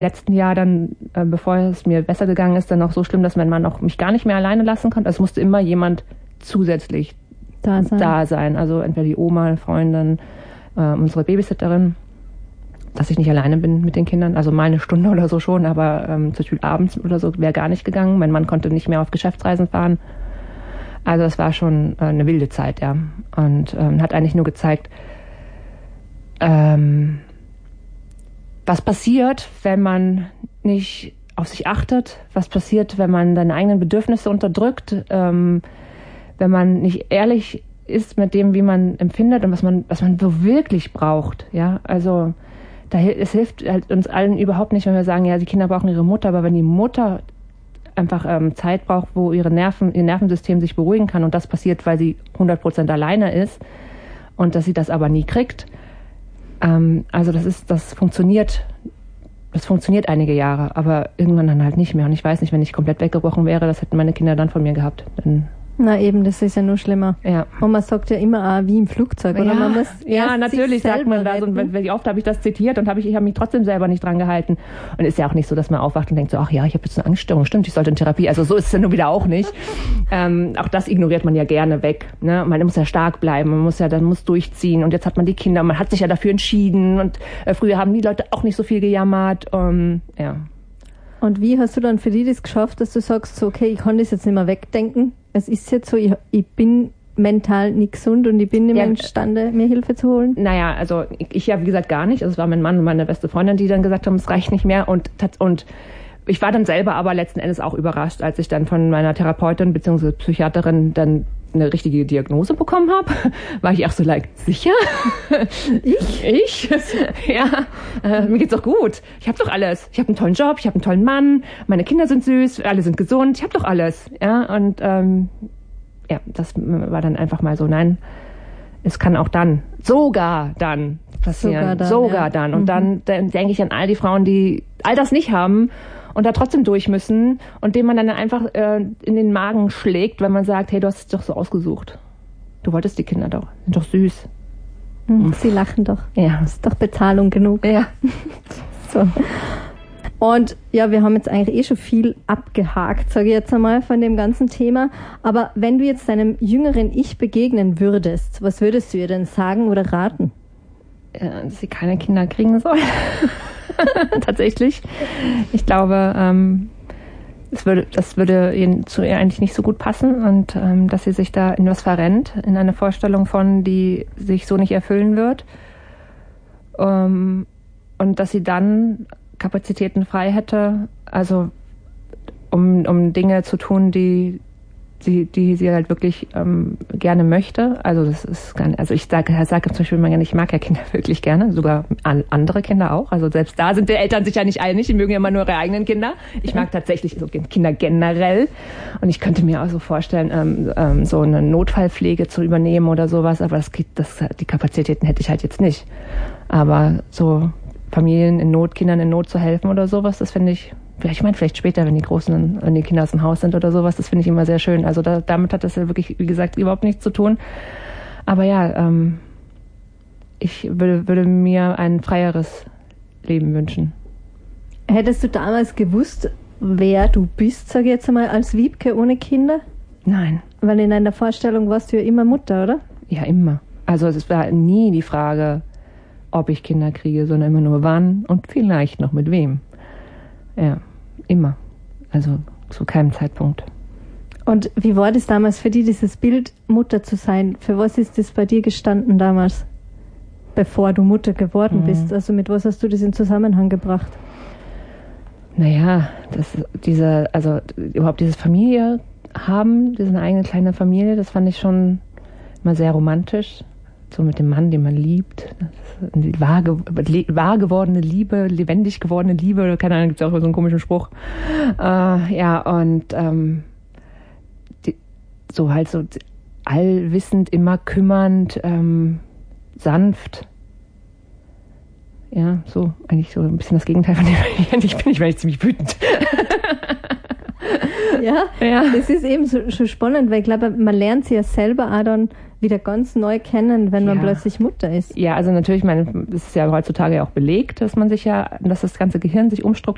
Letzten Jahr dann, bevor es mir besser gegangen ist, dann noch so schlimm, dass mein Mann auch mich gar nicht mehr alleine lassen konnte. Also es musste immer jemand zusätzlich da sein. Also entweder die Oma, eine Freundin, unsere Babysitterin, dass ich nicht alleine bin mit den Kindern. Also mal eine Stunde oder so schon, aber zum Beispiel abends oder so wäre gar nicht gegangen. Mein Mann konnte nicht mehr auf Geschäftsreisen fahren. Also das war schon eine wilde Zeit, ja. Und hat eigentlich nur gezeigt, was passiert, wenn man nicht auf sich achtet, was passiert, wenn man seine eigenen Bedürfnisse unterdrückt, wenn man nicht ehrlich ist mit dem, wie man empfindet und was man so wirklich braucht, ja. Also es hilft halt uns allen überhaupt nicht, wenn wir sagen, ja, die Kinder brauchen ihre Mutter, aber wenn die Mutter einfach Zeit braucht, wo ihr Nervensystem sich beruhigen kann und das passiert, weil sie 100% alleine ist und dass sie das aber nie kriegt. Also das funktioniert einige Jahre, aber irgendwann dann halt nicht mehr. Und ich weiß nicht, wenn ich komplett weggebrochen wäre, das hätten meine Kinder dann von mir gehabt. Na eben, das ist ja nur schlimmer. Ja. Und man sagt ja immer wie im Flugzeug, oder? Ja, man muss natürlich sagt man das. Und wie oft habe ich das zitiert und ich habe mich trotzdem selber nicht dran gehalten. Und ist ja auch nicht so, dass man aufwacht und denkt so, ach ja, ich habe jetzt eine Angststörung, stimmt, ich sollte in Therapie. Also so ist es ja nur wieder auch nicht. Auch das ignoriert man ja gerne weg. Ne? Man muss ja stark bleiben, man muss durchziehen. Und jetzt hat man die Kinder, man hat sich ja dafür entschieden. Und früher haben die Leute auch nicht so viel gejammert. Ja. Und wie hast du dann für dich das geschafft, dass du sagst, so, okay, ich kann das jetzt nicht mehr wegdenken. Es ist jetzt so, ich bin mental nicht gesund und ich bin nicht mehr imstande, mir Hilfe zu holen? Naja, also ich ja, wie gesagt, gar nicht. Also es war mein Mann und meine beste Freundin, die dann gesagt haben, es reicht nicht mehr. Und ich war dann selber aber letzten Endes auch überrascht, als ich dann von meiner Therapeutin bzw. Psychiaterin dann eine richtige Diagnose bekommen habe, war ich auch so sicher? Ich? Ja, mir geht's doch gut. Ich habe doch alles. Ich habe einen tollen Job, ich habe einen tollen Mann, meine Kinder sind süß, alle sind gesund, ich habe doch alles. Ja, und das war dann einfach mal so, nein, es kann auch sogar dann passieren. Sogar dann. Und dann denke ich an all die Frauen, die all das nicht haben und da trotzdem durch müssen und dem man dann einfach in den Magen schlägt, wenn man sagt, hey, du hast es doch so ausgesucht. Du wolltest die Kinder doch. Sind doch süß. Sie lachen doch. Ja. Das ist doch Bezahlung genug. Ja. So. Und ja, wir haben jetzt eigentlich schon viel abgehakt, sage ich jetzt einmal, von dem ganzen Thema. Aber wenn du jetzt deinem jüngeren Ich begegnen würdest, was würdest du ihr denn sagen oder raten? Dass sie keine Kinder kriegen soll. Tatsächlich. Ich glaube, das würde zu ihr eigentlich nicht so gut passen und dass sie sich da in was verrennt, in eine Vorstellung die sich so nicht erfüllen wird. Und dass sie dann Kapazitäten frei hätte, also um Dinge zu tun, die sie halt wirklich gerne möchte. Also das ist ich sage zum Beispiel immer gerne, ich mag ja Kinder wirklich gerne, sogar andere Kinder auch. Also selbst da sind die Eltern sich ja nicht einig, die mögen ja immer nur ihre eigenen Kinder. Ich mag tatsächlich so Kinder generell. Und ich könnte mir auch so vorstellen, so eine Notfallpflege zu übernehmen oder sowas, aber die Kapazitäten hätte ich halt jetzt nicht. Aber so Familien in Not, Kindern in Not zu helfen oder sowas, das finde ich, vielleicht später, wenn die Kinder aus dem Haus sind oder sowas, das finde ich immer sehr schön. Also damit hat das ja wirklich, wie gesagt, überhaupt nichts zu tun. Aber ja, ich würde mir ein freieres Leben wünschen. Hättest du damals gewusst, wer du bist, sage ich jetzt einmal, als Wiebke ohne Kinder? Nein. Weil in deiner Vorstellung warst du ja immer Mutter, oder? Ja, immer. Also es war nie die Frage, ob ich Kinder kriege, sondern immer nur wann und vielleicht noch mit wem. Ja, immer. Also zu keinem Zeitpunkt. Und wie war das damals für dich, dieses Bild, Mutter zu sein? Für was ist das bei dir gestanden damals, bevor du Mutter geworden bist? Also mit was hast du das in Zusammenhang gebracht? Naja, überhaupt dieses Familie haben, diese eigene kleine Familie, das fand ich schon immer sehr romantisch. So mit dem Mann, den man liebt. Die wahr gewordene Liebe, lebendig gewordene Liebe. Keine Ahnung, gibt es auch so einen komischen Spruch. So allwissend, immer kümmernd, sanft. Ja, so eigentlich so ein bisschen das Gegenteil von dem, ich bin. Ich bin ziemlich wütend. Ja, das ist eben so spannend, weil ich glaube, man lernt sie ja selber auch dann wieder ganz neu kennen, wenn man plötzlich Mutter ist. Ja, also natürlich, das ist ja heutzutage auch belegt, dass das ganze Gehirn sich umstrukturiert.